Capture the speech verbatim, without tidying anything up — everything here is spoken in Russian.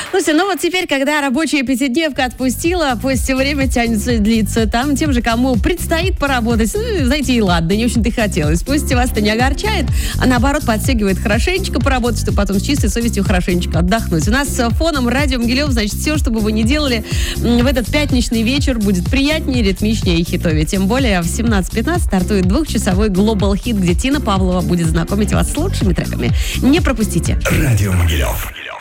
Слушай, ну вот теперь, когда рабочая пятидневка отпустила, пусть время тянется и длится, там тем же, кому предстоит поработать, ну, знаете, и ладно, не очень-то и хотелось. Пусть вас это не огорчает, а наоборот подстегивает хорошенечко поработать, чтобы потом с чистой совестью хорошенечко отдохнуть. У нас фоном радио Могилев, значит, все, что бы вы ни делали, в этот пятничный вечер будет приятнее, ритмичнее и хитовее. Тем более в семнадцать пятнадцать стартует двухчасовой Global Hit, где Тина Павлова будет знакомить вас с лучшими треками. Не пропустите. Радио Могилев.